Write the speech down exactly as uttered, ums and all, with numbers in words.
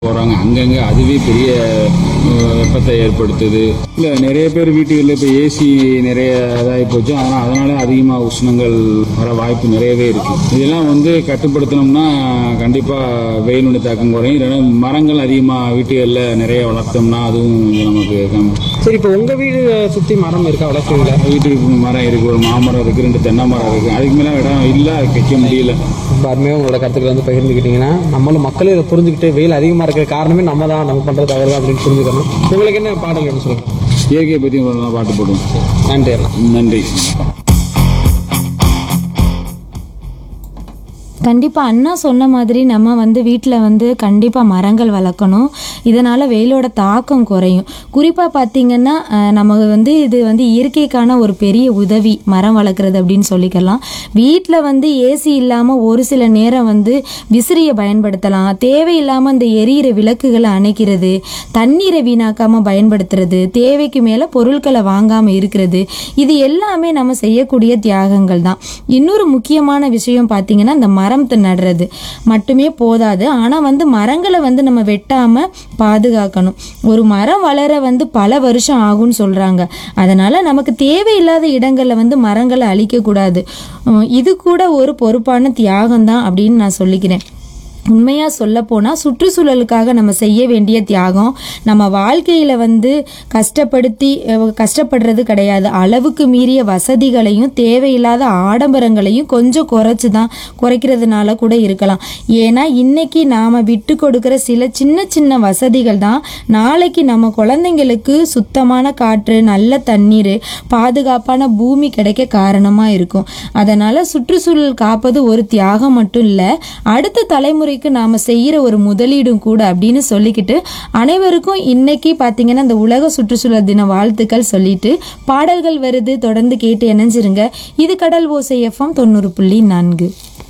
போறாங்க. அங்கங்க அதுவே பெரிய அஹ், வெப்பத்தை ஏற்படுத்துது. இல்ல நிறைய பேர் வீட்டுகளில் இப்போ ஏசி நிறைய இதாகி போச்சு. அதனால அதனால அதிகமாக உஷ்ணங்கள் வர வாய்ப்பு நிறையவே இருக்கு. இதெல்லாம் வந்து கட்டுப்படுத்தணும்னா கண்டிப்பா வெயிலுடைய தாக்கம் குறையும். இல்லைன்னா மரங்கள் அதிகமாக வீட்டுகளில் நிறைய வளர்த்தோம்னா அதுவும் கொஞ்சம் நமக்கு கம்- சரி, இப்போ உங்க வீடு சுத்தி மரம் இருக்கா வளர்க்குறீங்களா? வீட்டுக்கு மரம் இருக்கு, ஒரு மாமரம் இருக்கு, ரெண்டு தென்னை மரம் இருக்கு. அதுக்கு மேல இடம் இல்ல, வைக்க முடியல. ரொம்ப அருமையாக உங்களோட கருத்துக்களை வந்து பகிர்ந்துக்கிட்டீங்கன்னா நம்மளும் மக்களும் இதை புரிஞ்சுக்கிட்டு வெயில் அதிகமாக இருக்கிற காரணமே நம்ம தான், நம்ம பண்ணுறது தவறு அப்படின்னு புரிஞ்சுக்கணும். உங்களுக்கு என்ன பாடல் வேணும் சொல்லுங்க. இயற்கையை பத்தி ஒரு நாள் பாட்டு போடுவோம். நன்றி அண்ணா. நன்றி. கண்டிப்பாக அண்ணா சொன்ன மாதிரி நம்ம வந்து வீட்டில் வந்து கண்டிப்பாக மரங்கள் வளர்க்கணும். இதனால் வெயிலோட தாக்கம் குறையும். குறிப்பாக பார்த்திங்கன்னா அஹ், நமக்கு வந்து இது வந்து இயற்கைக்கான ஒரு பெரிய உதவி மரம் வளர்க்குறது அப்படின்னு சொல்லிக்கலாம். வீட்டில் வந்து ஏசி இல்லாமல் ஒரு சில நேரம் வந்து விசிறியை பயன்படுத்தலாம். தேவையில்லாமல் இந்த எரியிற விளக்குகளை அணைக்கிறது, தண்ணீரை வீணாக்காமல் பயன்படுத்துறது, தேவைக்கு மேலே பொருட்களை வாங்காமல் இருக்கிறது, இது எல்லாமே நம்ம செய்யக்கூடிய தியாகங்கள் தான். இன்னொரு முக்கியமான விஷயம் பார்த்திங்கன்னா இந்த மரம் நடுறது மட்டுமே போதாது. ஆனால் வந்து மரங்களை வந்து நம்ம வெட்டாம பாதுகாக்கணும். ஒரு மரம் வளர வந்து பல வருஷம் ஆகும்னு சொல்றாங்க. அதனால நமக்கு தேவையில்லாத இடங்கள்ல வந்து மரங்களை அழிக்க கூடாது. உம், இது கூட ஒரு பொறுப்பான தியாகம் தான் அப்படின்னு நான் சொல்லிக்கிறேன். உண்மையாக சொல்ல போனால் சுற்றுச்சூழலுக்காக நம்ம செய்ய வேண்டிய தியாகம் நம்ம வாழ்க்கையில் வந்து கஷ்டப்படுத்தி அஹ், கஷ்டப்படுறது கிடையாது. அளவுக்கு மீறிய வசதிகளையும் தேவையில்லாத ஆடம்பரங்களையும் கொஞ்சம் குறைச்சி தான் குறைக்கிறதுனால கூட இருக்கலாம். ஏன்னா இன்னைக்கு நாம் விட்டு கொடுக்குற சில சின்ன சின்ன வசதிகள் தான் நாளைக்கு நம்ம குழந்தைங்களுக்கு சுத்தமான காற்று, நல்ல தண்ணீர், பாதுகாப்பான பூமி கிடைக்க காரணமாக இருக்கும். அதனால் சுற்றுச்சூழல் காப்பது ஒரு தியாகம் மட்டும் இல்லை, அடுத்த தலைமுறை நாம செய்யற ஒரு முதலீடும் கூட அப்படின்னு சொல்லிக்கிட்டு அனைவருக்கும் இன்னைக்கு பாத்தீங்கன்னா இந்த உலக சுற்றுச்சூழல் தின வாழ்த்துக்கள் சொல்லிட்டு பாடல்கள் வருது, தொடர்ந்து கேட்டு இணைஞ்சிருங்க. இது கடல் ஓசை எஃப்எம் தொண்ணூறு புள்ளி நான்கு.